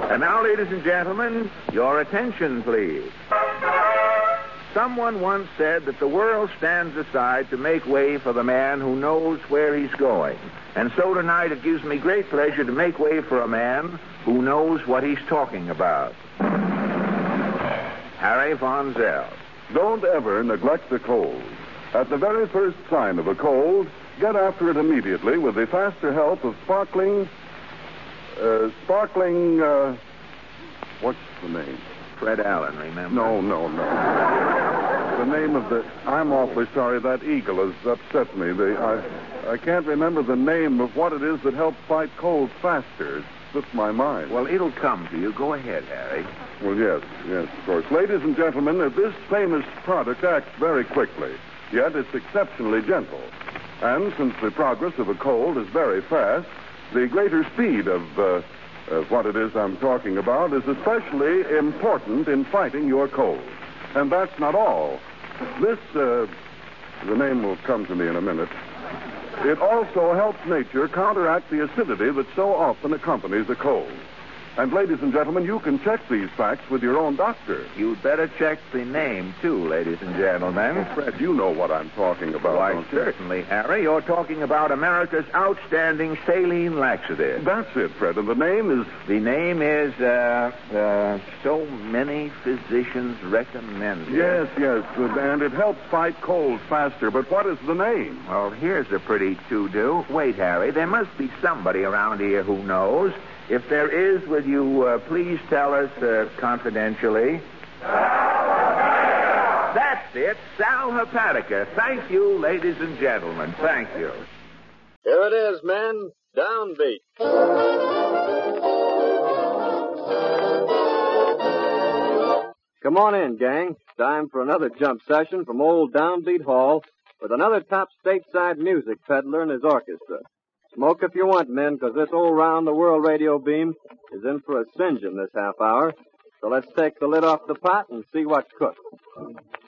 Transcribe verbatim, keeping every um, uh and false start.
And now, ladies and gentlemen, your attention, please. Someone once said that the world stands aside to make way for the man who knows where he's going. And so tonight it gives me great pleasure to make way for a man who knows what he's talking about. Harry Von Zell. Don't ever neglect the cold. At the very first sign of a cold, get after it immediately with the faster help of sparkling... Uh, sparkling, uh... What's the name? Fred Allen, remember? No, no, no. The name of the... I'm awfully sorry. That eagle has upset me. The, I, I can't remember the name of what it is that helps fight colds faster. It slips my mind. Well, it'll come to you. Go ahead, Harry. Well, yes, yes, of course. Ladies and gentlemen, uh, this famous product acts very quickly, yet it's exceptionally gentle. And since the progress of a cold is very fast, the greater speed of, uh, of what it is I'm talking about is especially important in fighting your cold. And that's not all. This, uh, the name will come to me in a minute. It also helps nature counteract the acidity that so often accompanies a cold. And, ladies and gentlemen, you can check these facts with your own doctor. You'd better check the name, too, ladies and gentlemen. Oh, Fred, you know what I'm talking about, Why, don't you? certainly, Harry. You're talking about America's outstanding saline laxative. That's it, Fred, and the name is... The name is, uh, uh, so many physicians recommend it. Yes, yes, and it helps fight colds faster, but what is the name? Well, here's a pretty to-do. Wait, Harry, there must be somebody around here who knows. If there is, will you uh, please tell us uh, confidentially? Sal That's it, Sal Hepatica. Thank you, ladies and gentlemen. Thank you. Here it is, men. Downbeat. Come on in, gang. Time for another jump session from old Downbeat Hall with another top stateside music peddler and his orchestra. Smoke if you want, men, because this old round-the-world radio beam is in for a singeing this half hour. So let's take the lid off the pot and see what's cooked.